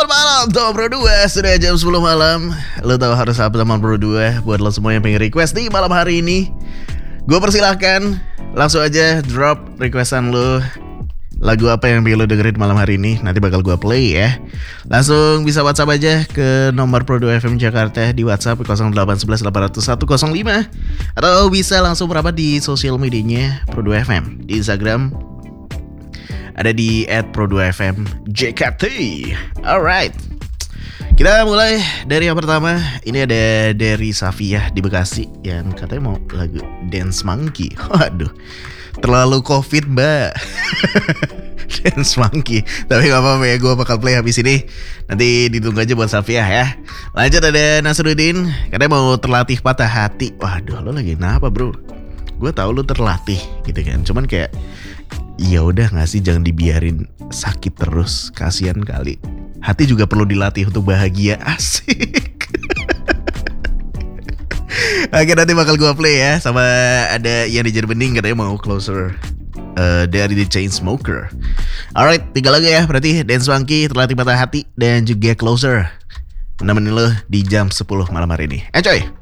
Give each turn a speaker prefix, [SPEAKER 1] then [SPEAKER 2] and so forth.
[SPEAKER 1] Selamat malam teman Pro 2. Sudah jam 10 malam. Lo tahu harus apa teman Pro 2? Buat lo semua yang pengen request di malam hari ini, gue persilahkan langsung aja drop requestan lo. Lagu apa yang pengen lo dengerin malam hari ini, nanti bakal gue play ya. Langsung bisa WhatsApp aja ke nomor Pro 2 FM Jakarta di WhatsApp 0811 800 105. Atau bisa langsung merapat di sosial medianya Pro 2 FM. Di Instagram ada di @pro2fm JKT. Alright, kita mulai dari yang pertama. Ini ada dari Safia di Bekasi yang katanya mau lagu Dance Monkey. Waduh, terlalu covid mbak. Dance Monkey. Tapi gak apa-apa ya, gue bakal play habis ini. Nanti ditunggu aja buat Safia ya. Lanjut ada Nasruddin, katanya mau terlatih patah hati. Waduh, lo lagi kenapa bro? Gue tahu lo terlatih gitu kan, cuman kayak ya udah nggak sih, jangan dibiarin sakit terus, kasihan kali. Hati juga perlu dilatih untuk bahagia, asik. Oke, nanti bakal gue play ya. Sama ada yang di Jerbening katanya mau Closer dari The Chainsmoker. Alright, 3 lagu ya. Berarti Dance Monkey, Terlatih Patah Hati, dan juga Closer nemenin lo di jam 10 malam hari ini. Enjoy.